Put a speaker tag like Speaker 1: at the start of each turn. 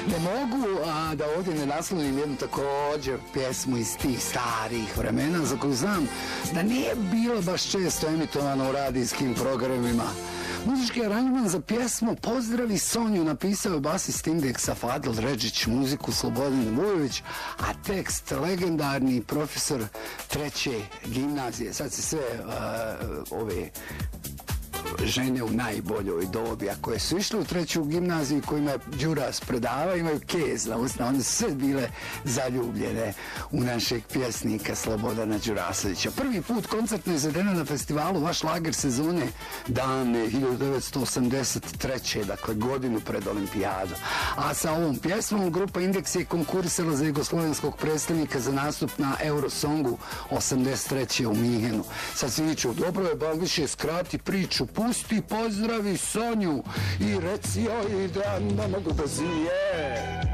Speaker 1: Ne mogu da ovdje ne naslovim jednu također pjesmu iz tih starih vremena za koju znam da nije bilo baš često emitovano u radijskim programima. Muzički aranžman za pjesmu Pozdravi Sonju napisao je basist Indeksa Fadil Redžić, muziku Slobodan Vujović, a tekst legendarni profesor treće gimnazije. Sad se sve ove žene u najboljoj dobi, a koje su išle u treću gimnaziju kojima je Đuras predava, imaju kez na usna, one su sve bile zaljubljene u našeg pjesnika Slobodana Đurasovića. Prvi put koncertno je izvedeno na festivalu Vaš lager sezone dane 1983. dakle godinu pred olimpijadu. A sa ovom pjesmom grupa Indeks je konkurisala za jugoslovenskog predstavnika za nastup na Eurosongu 83. u Minhenu. Sad svi viču, dobro je, ba više skrati priču, pusti, pozdravi Sonju i reci joj da ne mogu da zije.